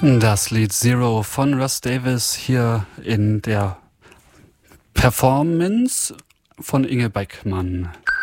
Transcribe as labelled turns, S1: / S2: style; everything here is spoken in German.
S1: Das Lied Zero von Russ Davis hier in der Performance von Inge Beckmann.